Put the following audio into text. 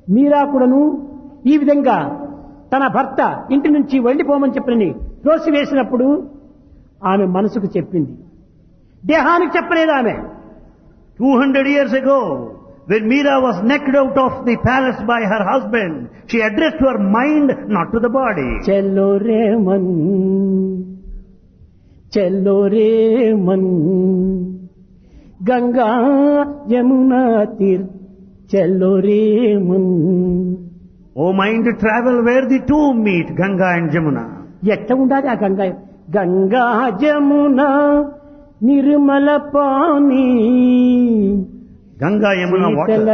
మీరా కూడాను ఈ విధంగా తన భర్త ఇంటి నుంచి వెళ్ళిపోమని చెప్పని త్రోసివేసినప్పుడు ఆమె మనసుకు చెప్పింది, దేహానికి చెప్పలేదు ఆమె. 200 years ago, when Meera was knocked out of the palace by her husband, she addressed to her mind, not to the body. चलो रे मन, चलो रे मन, गंगा यमुना तीर, चलो रे मन. O mind, travel where the two meet, Ganga and Jamuna. ఎట్లా ఉండాలి ఆ Ganga? Ganga Jamuna Nirmala pani, Ganga, Yamuna, water.